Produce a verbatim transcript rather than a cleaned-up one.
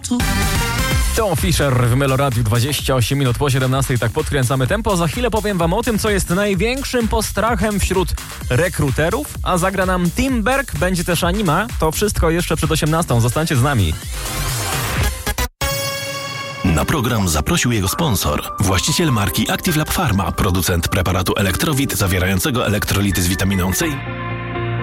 to. To Fisher w Meloradiu, dwadzieścia osiem minut po siedemnastej, tak podkręcamy tempo. Za chwilę powiem wam o tym, co jest największym postrachem wśród rekruterów, a zagra nam Timberg, będzie też anima. To wszystko jeszcze przed osiemnastą. Zostańcie z nami. Na program zaprosił jego sponsor, właściciel marki Active Lab Pharma, producent preparatu Elektrowit zawierającego elektrolity z witaminą C